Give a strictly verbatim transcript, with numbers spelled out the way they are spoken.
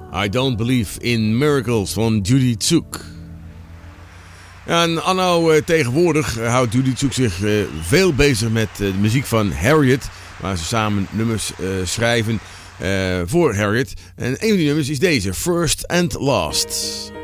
I Don't Believe in Miracles van Judy Tsook. En anno uh, tegenwoordig uh, houdt Judy Tsook zich uh, veel bezig met uh, de muziek van Harriet, waar ze samen nummers uh, schrijven uh, voor Harriet. En een van die nummers is deze, First and Last.